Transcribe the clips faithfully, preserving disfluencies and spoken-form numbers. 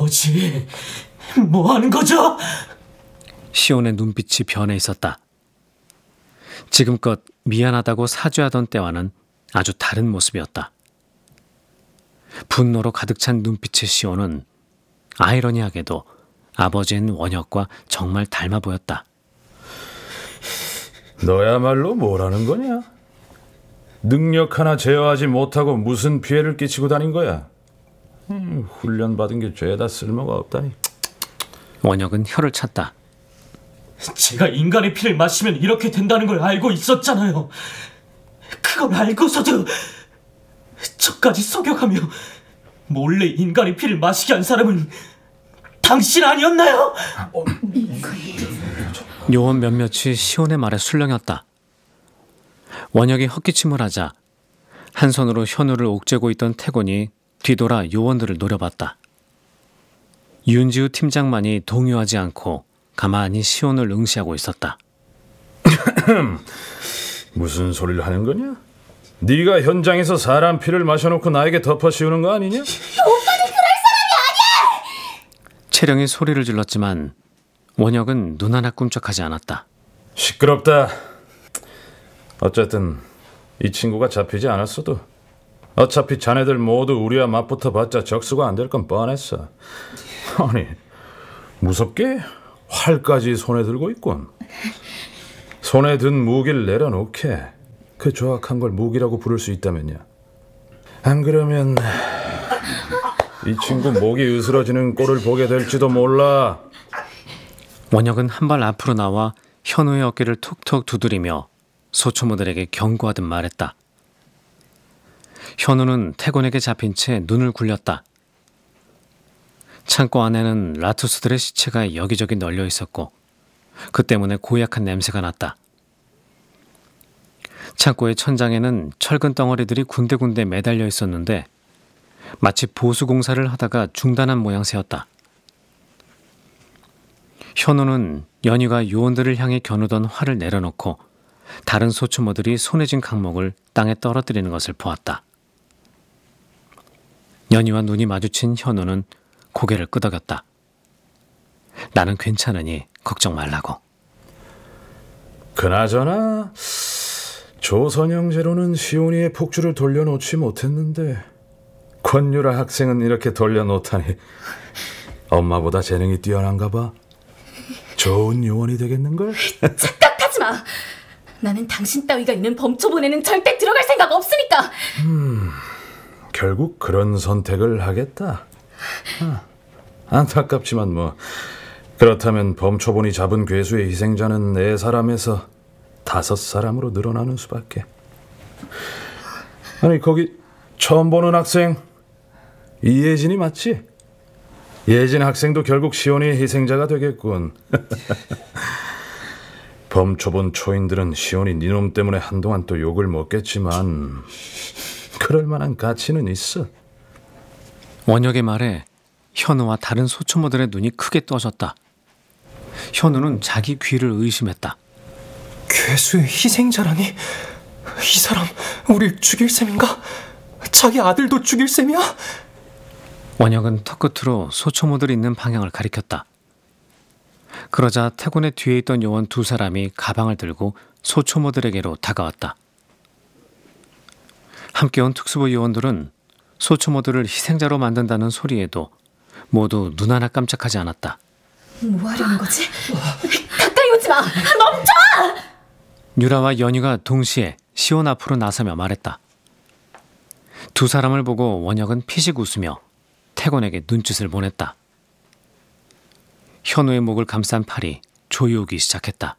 아버지, 뭐 하는 거죠? 시온의 눈빛이 변해 있었다. 지금껏 미안하다고 사죄하던 때와는 아주 다른 모습이었다. 분노로 가득 찬 눈빛의 시온은 아이러니하게도 아버지인 원혁과 정말 닮아 보였다. 너야말로 뭐라는 거냐? 능력 하나 제어하지 못하고 무슨 피해를 끼치고 다닌 거야? 음, 훈련받은 게 죄다 쓸모가 없다니. 원혁은 혀를 찼다. 제가 인간의 피를 마시면 이렇게 된다는 걸 알고 있었잖아요. 그걸 알고서도 저까지 속여가며 몰래 인간의 피를 마시게 한 사람은 당신 아니었나요? 요원 몇몇이 시온의 말에 술렁였다. 원혁이 헛기침을 하자 한 손으로 현우를 옥죄고 있던 태곤이 뒤돌아 요원들을 노려봤다. 윤지우 팀장만이 동요하지 않고 가만히 시온을 응시하고 있었다. 무슨 소리를 하는 거냐? 네가 현장에서 사람 피를 마셔놓고 나에게 덮어씌우는 거 아니냐? 오빠는 그럴 사람이 아니야! 채령이 소리를 질렀지만 원혁은 눈 하나 꿈쩍하지 않았다. 시끄럽다. 어쨌든 이 친구가 잡히지 않았어도 어차피 자네들 모두 우리와 맞붙어 봤자 적수가 안 될 건 뻔했어. 아니, 무섭게 활까지 손에 들고 있군. 손에 든 무기를 내려놓게 그 조악한 걸 무기라고 부를 수 있다면야. 안 그러면 이 친구 목이 으스러지는 꼴을 보게 될지도 몰라. 원혁은 한 발 앞으로 나와 현우의 어깨를 툭툭 두드리며 소초모들에게 경고하듯 말했다. 현우는 태곤에게 잡힌 채 눈을 굴렸다. 창고 안에는 라투스들의 시체가 여기저기 널려 있었고 그 때문에 고약한 냄새가 났다. 창고의 천장에는 철근 덩어리들이 군데군데 매달려 있었는데 마치 보수공사를 하다가 중단한 모양새였다. 현우는 연희가 요원들을 향해 겨누던 활을 내려놓고 다른 소추모들이 손에 쥔 강목을 땅에 떨어뜨리는 것을 보았다. 연희와 눈이 마주친 현우는 고개를 끄덕였다. 나는 괜찮으니 걱정 말라고. 그나저나 조선영제로는 시온이의 폭주를 돌려놓지 못했는데 권유라 학생은 이렇게 돌려놓다니 엄마보다 재능이 뛰어난가 봐. 좋은 요원이 되겠는걸? 착각하지 마. 나는 당신 따위가 있는 범초본에는 절대 들어갈 생각 없으니까. 음, 결국 그런 선택을 하겠다. 아, 안타깝지만 뭐 그렇다면 범초본이 잡은 괴수의 희생자는 네 사람에서 다섯 사람으로 늘어나는 수밖에. 아니 거기 처음 보는 학생 이예진이 맞지? 예진 학생도 결국 시온이의 희생자가 되겠군. 범초본 초인들은 시온이 니놈 때문에 한동안 또 욕을 먹겠지만 그럴 만한 가치는 있어. 원혁의 말에 현우와 다른 소초모들의 눈이 크게 떠졌다. 현우는 자기 귀를 의심했다. 괴수의 희생자라니? 이 사람 우릴 죽일 셈인가? 자기 아들도 죽일 셈이야? 원혁은 턱끝으로 소초모들이 있는 방향을 가리켰다. 그러자 태곤의 뒤에 있던 요원 두 사람이 가방을 들고 소초모들에게로 다가왔다. 함께 온 특수부 요원들은 소초모들을 희생자로 만든다는 소리에도 모두 눈 하나 깜짝하지 않았다. 뭐 하려는 거지? 가까이 오지 마! 멈춰! 유라와 연희가 동시에 시온 앞으로 나서며 말했다. 두 사람을 보고 원혁은 피식 웃으며 태곤에게 눈짓을 보냈다. 현우의 목을 감싼 팔이 조이오기 시작했다.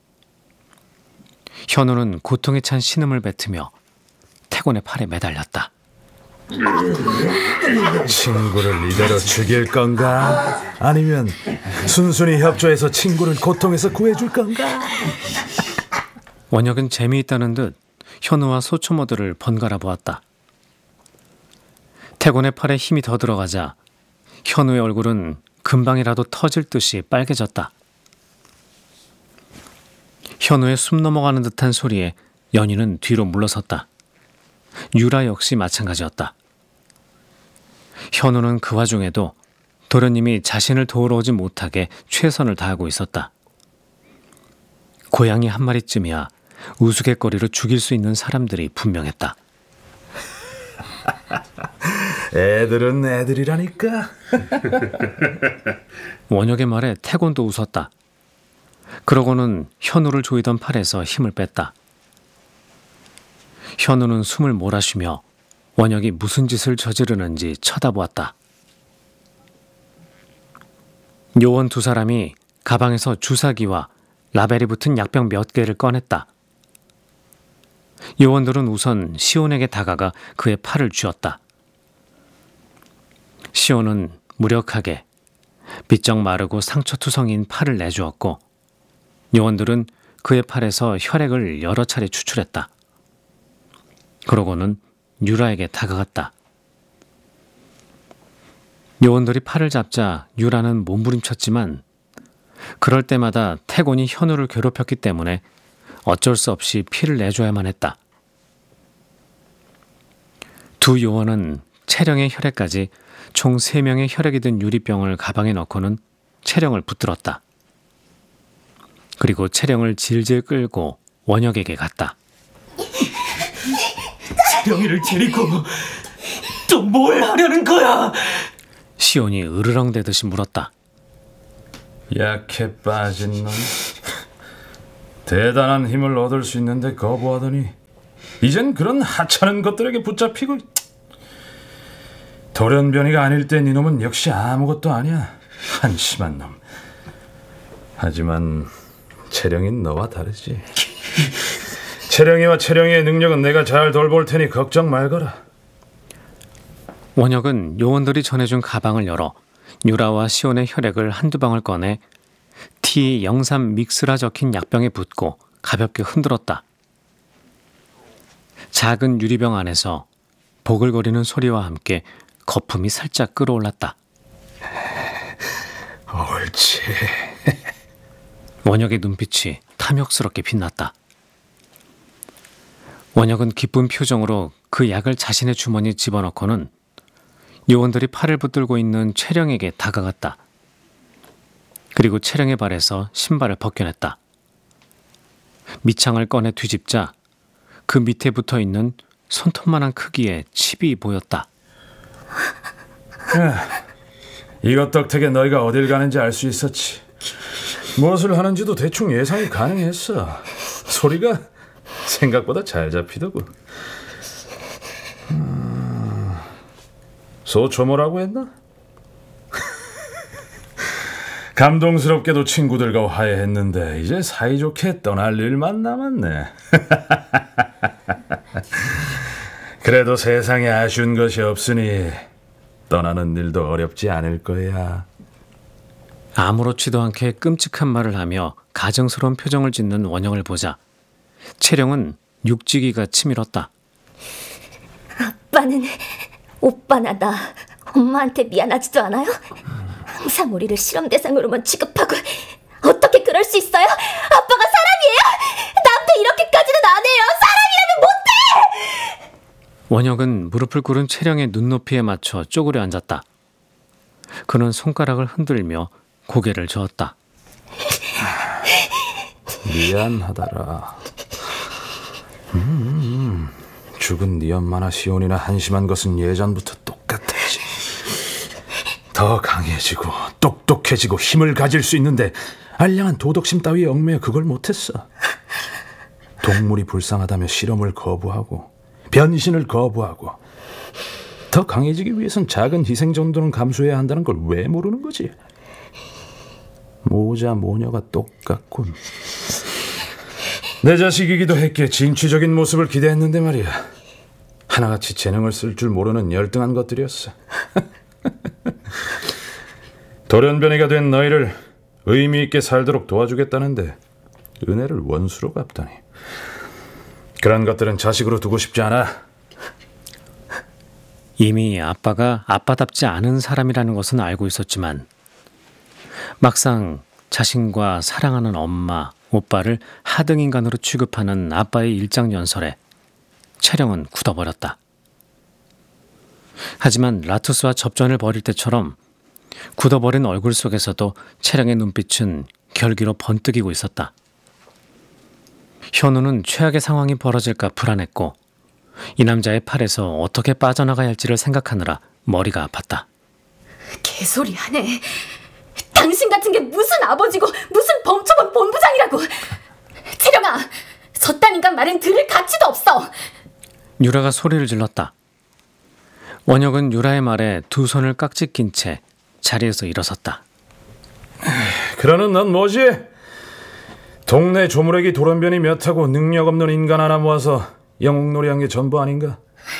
현우는 고통에 찬 신음을 뱉으며 태곤의 팔에 매달렸다. 친구를 이대로 죽일 건가? 아니면 순순히 협조해서 친구를 고통에서 구해줄 건가? 원혁은 재미있다는 듯 현우와 소초모들을 번갈아 보았다. 태곤의 팔에 힘이 더 들어가자 현우의 얼굴은 금방이라도 터질 듯이 빨개졌다. 현우의 숨 넘어가는 듯한 소리에 연희는 뒤로 물러섰다. 유라 역시 마찬가지였다. 현우는 그 와중에도 도련님이 자신을 도우러 오지 못하게 최선을 다하고 있었다. 고양이 한 마리쯤이야 우스갯거리로 죽일 수 있는 사람들이 분명했다. 애들은 애들이라니까. 원혁의 말에 태곤도 웃었다. 그러고는 현우를 조이던 팔에서 힘을 뺐다. 현우는 숨을 몰아쉬며 원혁이 무슨 짓을 저지르는지 쳐다보았다. 요원 두 사람이 가방에서 주사기와 라벨이 붙은 약병 몇 개를 꺼냈다. 요원들은 우선 시온에게 다가가 그의 팔을 쥐었다. 시온은 무력하게 비쩍 마르고 상처투성인 팔을 내주었고 요원들은 그의 팔에서 혈액을 여러 차례 추출했다. 그러고는 유라에게 다가갔다. 요원들이 팔을 잡자 유라는 몸부림쳤지만 그럴 때마다 태곤이 현우를 괴롭혔기 때문에 어쩔 수 없이 피를 내줘야만 했다. 두 요원은 채령의 혈액까지 총 세 명의 혈액이 든 유리병을 가방에 넣고는 채령을 붙들었다. 그리고 채령을 질질 끌고 원혁에게 갔다. 채령이를 데리고 또 뭘 하려는 거야? 시온이 으르렁대듯이 물었다. 약해 빠진 놈. 대단한 힘을 얻을 수 있는데 거부하더니 이젠 그런 하찮은 것들에게 붙잡히고. 돌연변이가 아닐 땐 이놈은 역시 아무것도 아니야. 한심한 놈. 하지만 채령인 너와 다르지. 채령이와 채령이의 능력은 내가 잘 돌볼 테니 걱정 말거라. 원혁은 요원들이 전해준 가방을 열어 유라와 시온의 혈액을 한두 방울 꺼내 티 영삼 믹스라 적힌 약병에 붓고 가볍게 흔들었다. 작은 유리병 안에서 보글거리는 소리와 함께 거품이 살짝 끓어올랐다. 옳지. 원혁의 눈빛이 탐욕스럽게 빛났다. 원혁은 기쁜 표정으로 그 약을 자신의 주머니에 집어넣고는 요원들이 팔을 붙들고 있는 채령에게 다가갔다. 그리고 채령의 발에서 신발을 벗겨냈다. 밑창을 꺼내 뒤집자 그 밑에 붙어있는 손톱만한 크기의 칩이 보였다. 이것 덕택에 너희가 어딜 가는지 알 수 있었지. 무엇을 하는지도 대충 예상이 가능했어. 소리가 생각보다 잘 잡히더구. 음... 소초모라고 했나? 감동스럽게도 친구들과 화해했는데 이제 사이좋게 떠날 일만 남았네. 그래도 세상에 아쉬운 것이 없으니 떠나는 일도 어렵지 않을 거야. 아무렇지도 않게 끔찍한 말을 하며 가증스러운 표정을 짓는 원영을 보자 채령은 육지기가 치밀었다. 아빠는 오빠나 나 엄마한테 미안하지도 않아요? 항상 우리를 실험 대상으로만 취급하고 어떻게 그럴 수 있어요? 아빠가 사람이에요? 나한테 이렇게까지는 안 해요. 사람이라면 못해! 원혁은 무릎을 꿇은 채령의 눈높이에 맞춰 쪼그려 앉았다. 그는 손가락을 흔들며 고개를 저었다. 미안하다라. 음, 죽은 네 엄마나 시온이나 한심한 것은 예전부터 똑같았지. 더 강해지고 똑똑해지고 힘을 가질 수 있는데 알량한 도덕심 따위에 얽매여 그걸 못했어. 동물이 불쌍하다며 실험을 거부하고 변신을 거부하고 더 강해지기 위해선 작은 희생 정도는 감수해야 한다는 걸 왜 모르는 거지? 모자 모녀가 똑같군. 내 자식이기도 했기에 진취적인 모습을 기대했는데 말이야. 하나같이 재능을 쓸 줄 모르는 열등한 것들이었어. 돌연변이가 된 너희를 의미 있게 살도록 도와주겠다는데 은혜를 원수로 갚다니. 그런 것들은 자식으로 두고 싶지 않아. 이미 아빠가 아빠답지 않은 사람이라는 것은 알고 있었지만 막상 자신과 사랑하는 엄마, 오빠를 하등인간으로 취급하는 아빠의 일장연설에 채령은 굳어버렸다. 하지만 라투스와 접전을 벌일 때처럼 굳어버린 얼굴 속에서도 채령의 눈빛은 결기로 번뜩이고 있었다. 현우는 최악의 상황이 벌어질까 불안했고 이 남자의 팔에서 어떻게 빠져나가야 할지를 생각하느라 머리가 아팠다. 개소리 하네. 당신 같은 게 무슨 아버지고 무슨 범초범 본부장이라고. 채령아, 저딴 인간 말은 들을 가치도 없어. 유라가 소리를 질렀다. 원혁은 유라의 말에 두 손을 깍지 낀 채 자리에서 일어섰다. 그러는 넌 뭐지? 동네 조무래기 돌연변이 몇 하고 능력 없는 인간 하나 모아서 영웅놀이한 게 전부 아닌가?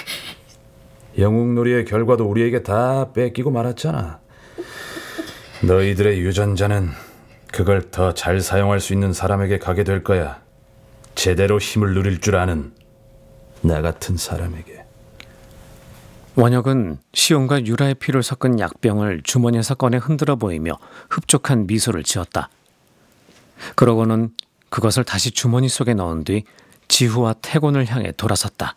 영웅놀이의 결과도 우리에게 다 뺏기고 말았잖아. 너희들의 유전자는 그걸 더 잘 사용할 수 있는 사람에게 가게 될 거야. 제대로 힘을 누릴 줄 아는 나 같은 사람에게. 원혁은 시온과 유라의 피를 섞은 약병을 주머니에서 꺼내 흔들어 보이며 흡족한 미소를 지었다. 그러고는 그것을 다시 주머니 속에 넣은 뒤 지후와 태곤을 향해 돌아섰다.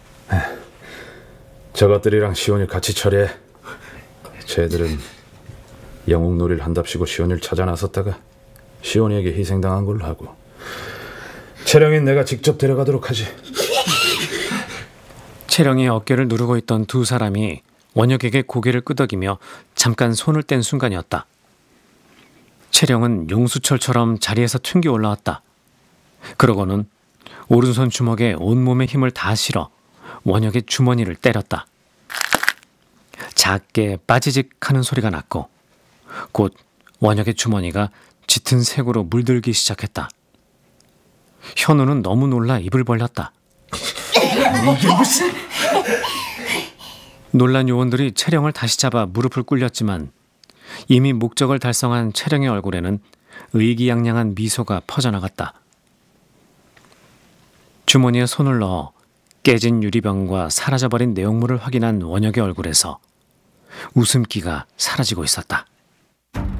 저것들이랑 시온이 같이 처리해. 쟤들은 영웅놀이를 한답시고 시온이를 찾아 나섰다가 시온이에게 희생당한 걸로 하고, 채령인 내가 직접 데려가도록 하지. 채령이 어깨를 누르고 있던 두 사람이 원혁에게 고개를 끄덕이며 잠깐 손을 뗀 순간이었다. 채령은 용수철처럼 자리에서 튕겨 올라왔다. 그러고는 오른손 주먹에 온몸의 힘을 다 실어 원혁의 주머니를 때렸다. 작게 빠지직 하는 소리가 났고 곧 원혁의 주머니가 짙은 색으로 물들기 시작했다. 현우는 너무 놀라 입을 벌렸다. 이게 무슨... 놀란 요원들이 채령을 다시 잡아 무릎을 꿇렸지만 이미 목적을 달성한 채령의 얼굴에는 의기양양한 미소가 퍼져나갔다. 주머니에 손을 넣어 깨진 유리병과 사라져버린 내용물을 확인한 원혁의 얼굴에서 웃음기가 사라지고 있었다.